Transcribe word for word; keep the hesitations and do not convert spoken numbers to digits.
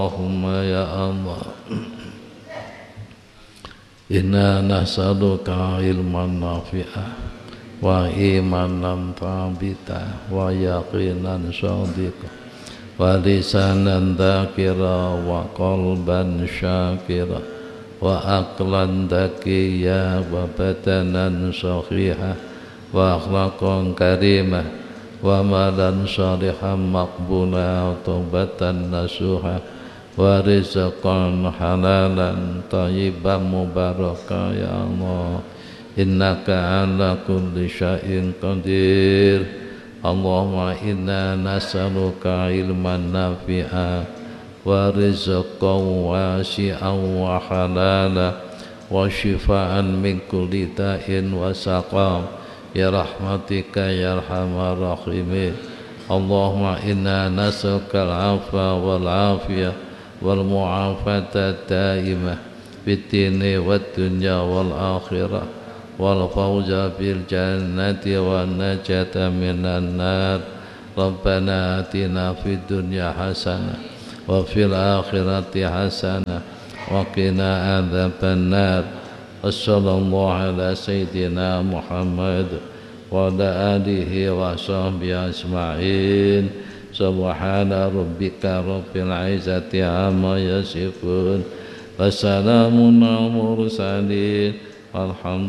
اللهم يا الله إنا نسألك علما نافعا وإيمانا ثابتا ويقينا صادقا ولسانا ذاكرا وقلبا شاكرا وعقلا ذكيا وبدنا صحيحا وأخلاقا كريمة ومالا صالحا مقبولا وتوبة نصوحا ورزقا حلالا طيبا مباركا يا الله إنك على كل شيء قدير. اللهم إنا نسألك علما نافعا ورزقا واسعا وحلالا وشفاء من كل داء وسقام برحمتك يا أرحم الراحمين. اللهم إنا نسألك العفو والعافية والمعافاة الدائمة في الدين والدنيا والآخرة والفوز بالجنة والنجاة من النار. ربنا آتنا في الدنيا حسنة وفي الآخرة حسنة وقنا عذاب النار. وصلى الله على سيدنا محمد وعلى آله وصحبه أجمعين. سبحان ربك رب العزة عما يصفون وسلام على المرسلين والحمد